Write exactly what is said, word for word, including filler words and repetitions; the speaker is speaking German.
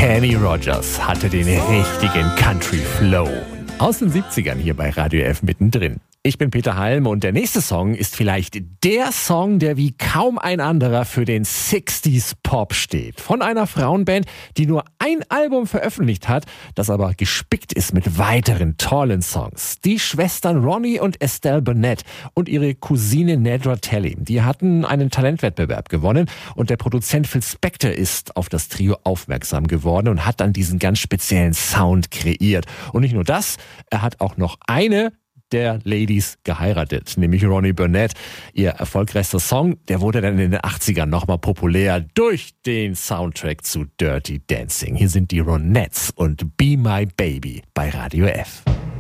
Kenny Rogers hatte den richtigen Country Flow. Aus den siebzigern hier bei Radio F mittendrin. Ich bin Peter Halm und der nächste Song ist vielleicht der Song, der wie kaum ein anderer für den sechziger Pop steht. Von einer Frauenband, die nur ein Album veröffentlicht hat, das aber gespickt ist mit weiteren tollen Songs. Die Schwestern Ronnie und Estelle Burnett und ihre Cousine Nedra Talley, die hatten einen Talentwettbewerb gewonnen und der Produzent Phil Spector ist auf das Trio aufmerksam geworden und hat dann diesen ganz speziellen Sound kreiert. Und nicht nur das, er hat auch noch eine der Ladies geheiratet, nämlich Ronnie Burnett. Ihr erfolgreichster Song, der wurde dann in den achtzigern nochmal populär durch den Soundtrack zu Dirty Dancing. Hier sind die Ronettes und Be My Baby bei Radio F.